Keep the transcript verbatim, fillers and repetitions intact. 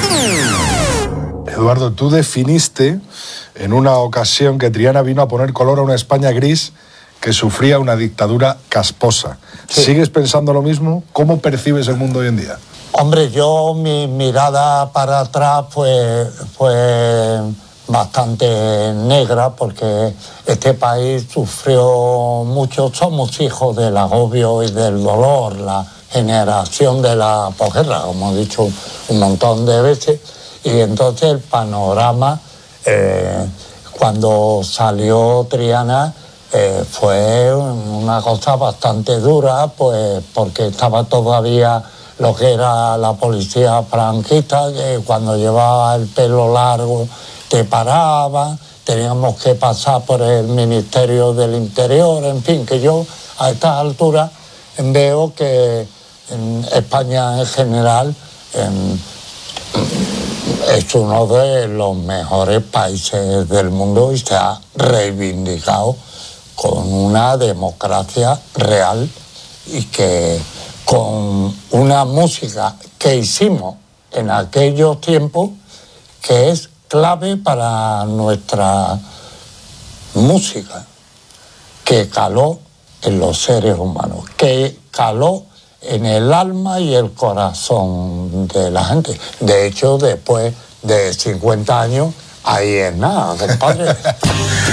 Eduardo, tú definiste en una ocasión que Triana vino a poner color a una España gris que sufría una dictadura casposa. Sí. ¿Sigues pensando lo mismo? ¿Cómo percibes el mundo hoy en día? Hombre, yo, mi mirada para atrás fue, fue bastante negra porque este país sufrió mucho. Somos hijos del agobio y del dolor, la generación de la posguerra, como he dicho un montón de veces. Y entonces el panorama, eh, cuando salió Triana, eh, fue una cosa bastante dura, pues porque estaba todavía lo que era la policía franquista, que cuando llevaba el pelo largo te paraba, teníamos que pasar por el Ministerio del Interior, en fin, que yo a estas alturas veo que en España en general en, es uno de los mejores países del mundo y se ha reivindicado con una democracia real y que con una música que hicimos en aquellos tiempos que es clave para nuestra música, que caló en los seres humanos, que caló en el alma y el corazón de la gente. De hecho, después de cincuenta años, ahí es nada, compadre.